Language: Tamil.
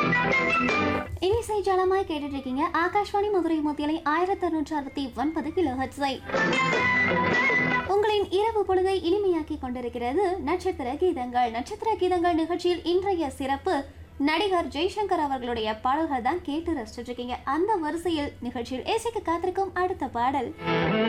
இனிசை ஜலமாய் கேட்டுட்டு இருக்கீங்க ஆகாஷ்வாணி மதுரை மத்தியலை 1669 கிலோஹெர்ட்ஸை. உங்களின் இரவு பொழுதை இனிமையாக்கி கொண்டிருக்கிறது நட்சத்திர கீதங்கள். நட்சத்திர கீதங்கள் நிகழ்ச்சியில் இன்றைய சிறப்பு நடிகர் ஜெய்சங்கர் அவர்களுடைய பாடல்கள் தான் கேட்டு ரசிச்சுட்டு இருக்கீங்க. அந்த வரிசையில் நிகழ்ச்சியில் இசைக்கு காத்திருக்கும் அடுத்த பாடல்